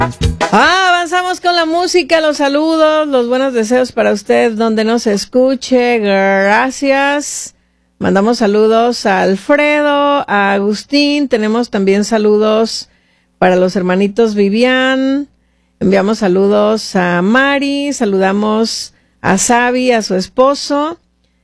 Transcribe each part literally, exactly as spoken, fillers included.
Ah, avanzamos con la música, los saludos, los buenos deseos para usted donde nos escuche. Gracias. Mandamos saludos a Alfredo, a Agustín. Tenemos también saludos para los hermanitos Vivian. Enviamos saludos a Mari. Saludamos a Sabi, a su esposo,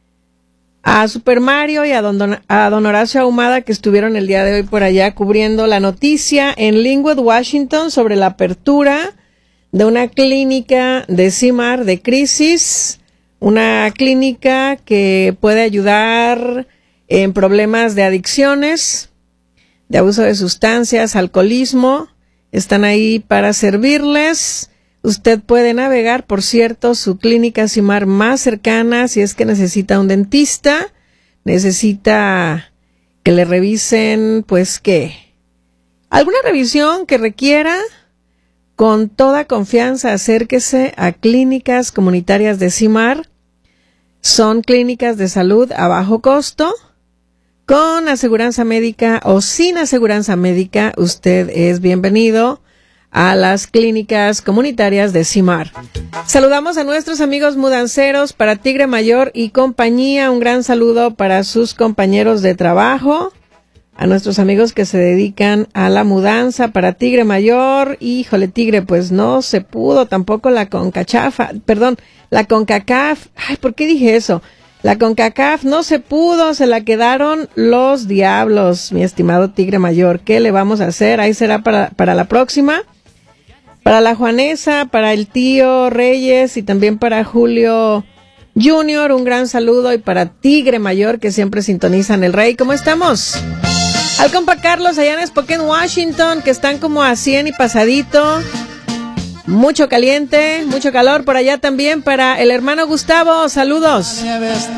a Super Mario y a don, a don Horacio Ahumada, que estuvieron el día de hoy por allá cubriendo la noticia en Linwood, Washington, sobre la apertura de una clínica de C I M A R de crisis, una clínica que puede ayudar en problemas de adicciones, de abuso de sustancias, alcoholismo. Están ahí para servirles. Usted puede navegar, por cierto, su clínica C I M A R más cercana si es que necesita un dentista, necesita que le revisen, pues, ¿qué? ¿Alguna revisión que requiera? Con toda confianza, acérquese a Clínicas Comunitarias de C I M A R. Son clínicas de salud a bajo costo, con aseguranza médica o sin aseguranza médica. Usted es bienvenido a las clínicas comunitarias de C I M A R. Saludamos a nuestros amigos mudanceros para Tigre Mayor y compañía. Un gran saludo para sus compañeros de trabajo, a nuestros amigos que se dedican a la mudanza para Tigre Mayor. Híjole, Tigre, pues no se pudo tampoco la CONCACHAF, perdón, la CONCACAF. Ay, ¿por qué dije eso? La CONCACAF no se pudo, se la quedaron los diablos, mi estimado Tigre Mayor. ¿Qué le vamos a hacer? Ahí será para, para la próxima. Para la Juanesa, para el tío Reyes y también para Julio Junior, un gran saludo, y para Tigre Mayor, que siempre sintonizan el Rey. ¿Cómo estamos? Al compa Carlos allá en Spokane, Washington, que están como a cien y pasadito. Mucho caliente, mucho calor por allá también. Para el hermano Gustavo, saludos.